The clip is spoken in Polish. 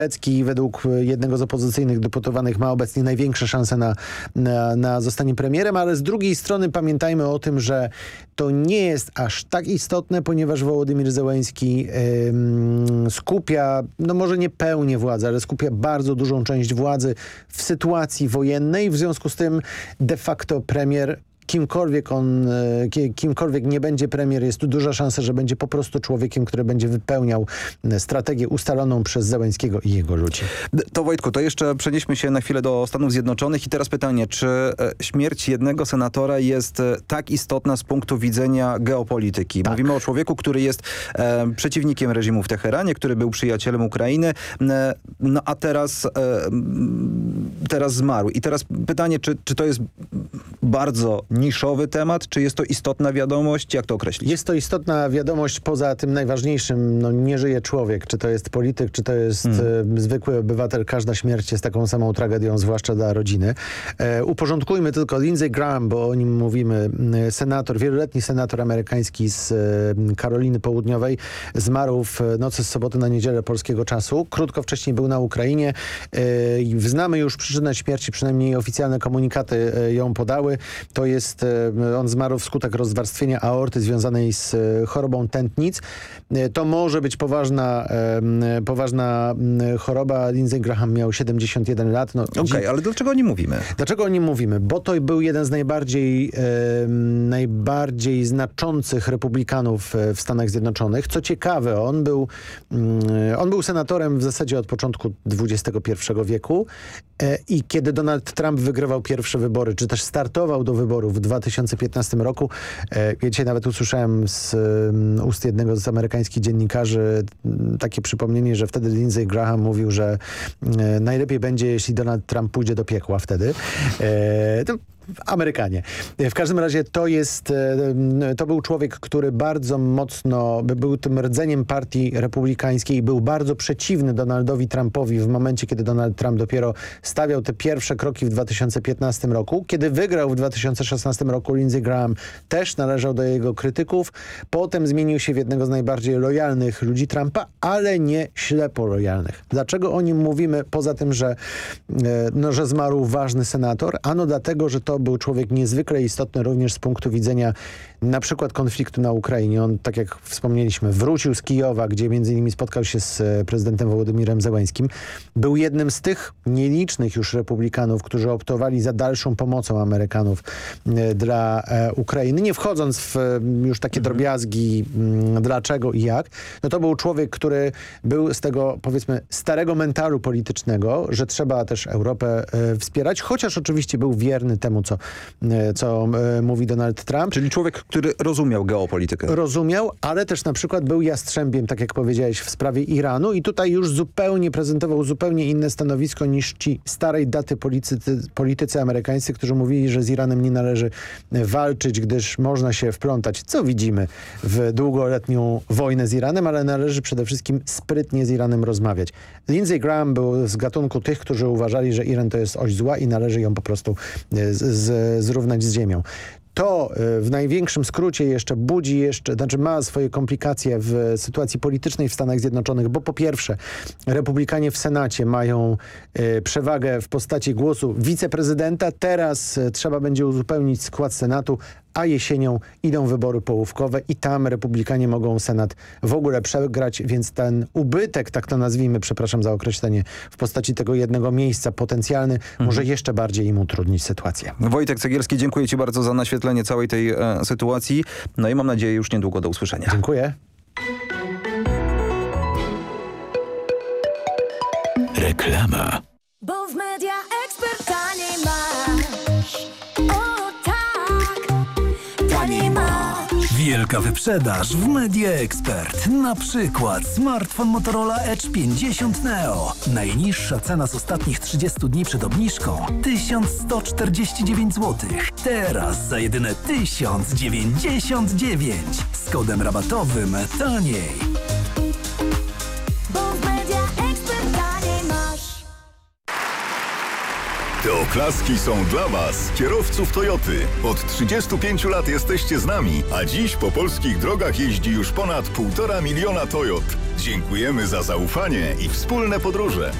według jednego z opozycyjnych deputowanych ma obecnie największe szanse na zostanie premierem, ale z drugiej strony pamiętajmy o tym, że to nie jest aż tak istotne, ponieważ Wołodymyr Zełenski skupia, no może nie pełnię władzy, ale skupia bardzo dużą część władzy w sytuacji wojennej. W związku z tym de facto premier, kimkolwiek nie będzie premier, jest tu duża szansa, że będzie po prostu człowiekiem, który będzie wypełniał strategię ustaloną przez Zełenskiego i jego ludzi. To Wojtku, to jeszcze przenieśmy się na chwilę do Stanów Zjednoczonych i teraz pytanie, czy śmierć jednego senatora jest tak istotna z punktu widzenia geopolityki? Tak. Mówimy o człowieku, który jest przeciwnikiem reżimu w Teheranie, który był przyjacielem Ukrainy, no a teraz zmarł. I teraz pytanie, czy to jest bardzo niszowy temat, czy jest to istotna wiadomość? Jak to określić? Jest to istotna wiadomość poza tym najważniejszym. No, nie żyje człowiek. Czy to jest polityk, czy to jest zwykły obywatel. Każda śmierć jest taką samą tragedią, zwłaszcza dla rodziny. Uporządkujmy tylko Lindsey Graham, bo o nim mówimy. Senator, wieloletni senator amerykański z Karoliny Południowej zmarł w nocy z soboty na niedzielę polskiego czasu. Krótko wcześniej był na Ukrainie. Znamy już przyczynę śmierci, przynajmniej oficjalne komunikaty ją podały. To jest, on zmarł wskutek rozwarstwienia aorty związanej z chorobą tętnic. To może być poważna choroba. Lindsey Graham miał 71 lat. No, Okej, ale dlaczego o nim mówimy? Dlaczego o nim mówimy? Bo to był jeden z najbardziej znaczących republikanów w Stanach Zjednoczonych. Co ciekawe, on był senatorem w zasadzie od początku XXI wieku i kiedy Donald Trump wygrywał pierwsze wybory, czy też startował do wyborów w 2015 roku, wiecie, nawet usłyszałem z ust jednego z amerykańskich dziennikarzy takie przypomnienie, że wtedy Lindsey Graham mówił, że najlepiej będzie, jeśli Donald Trump pójdzie do piekła wtedy. Amerykanie. W każdym razie to był człowiek, który bardzo mocno był tym rdzeniem partii republikańskiej i był bardzo przeciwny Donaldowi Trumpowi w momencie, kiedy Donald Trump dopiero stawiał te pierwsze kroki w 2015 roku. Kiedy wygrał w 2016 roku, Lindsey Graham też należał do jego krytyków. Potem zmienił się w jednego z najbardziej lojalnych ludzi Trumpa, ale nie ślepo lojalnych. Dlaczego o nim mówimy? Poza tym, że zmarł ważny senator? Ano dlatego, że to był człowiek niezwykle istotny również z punktu widzenia na przykład konfliktu na Ukrainie. On, tak jak wspomnieliśmy, wrócił z Kijowa, gdzie między innymi spotkał się z prezydentem Wołodymyrem Zełenskim. Był jednym z tych nielicznych już republikanów, którzy optowali za dalszą pomocą Amerykanów dla Ukrainy. Nie wchodząc w już takie drobiazgi, dlaczego i jak. No to był człowiek, który był z tego, powiedzmy, starego mentalu politycznego, że trzeba też Europę wspierać, chociaż oczywiście był wierny temu, co mówi Donald Trump. Czyli człowiek, który rozumiał geopolitykę. Rozumiał, ale też na przykład był jastrzębiem, tak jak powiedziałeś, w sprawie Iranu i tutaj już prezentował zupełnie inne stanowisko niż ci starej daty politycy amerykańscy, którzy mówili, że z Iranem nie należy walczyć, gdyż można się wplątać, co widzimy, w długoletnią wojnę z Iranem, ale należy przede wszystkim sprytnie z Iranem rozmawiać. Lindsey Graham był z gatunku tych, którzy uważali, że Iran to jest oś zła i należy ją po prostu zrównać z ziemią. To w największym skrócie ma swoje komplikacje w sytuacji politycznej w Stanach Zjednoczonych, bo po pierwsze republikanie w Senacie mają przewagę w postaci głosu wiceprezydenta. Teraz trzeba będzie uzupełnić skład Senatu, a jesienią idą wybory połówkowe i tam republikanie mogą Senat w ogóle przegrać, więc ten ubytek, tak to nazwijmy, przepraszam za określenie, w postaci tego jednego miejsca potencjalny, może jeszcze bardziej im utrudnić sytuację. Wojtek Cegielski, dziękuję Ci bardzo za naświetlenie całej tej sytuacji. No i mam nadzieję już niedługo do usłyszenia. Dziękuję. Reklama. Bo w Media Expert taniej masz. O tak, taniej masz. Wielka wyprzedaż w Media Expert. Na przykład smartfon Motorola Edge 50 Neo. Najniższa cena z ostatnich 30 dni przed obniżką 1149 zł. Teraz za jedyne 1099. Z kodem rabatowym taniej. Bo w Media Expert taniej masz. Te oklaski są dla Was, kierowców Toyoty. Od 35 lat jesteście z nami, a dziś po polskich drogach jeździ już ponad 1,5 miliona Toyot. Dziękujemy za zaufanie i wspólne podróże.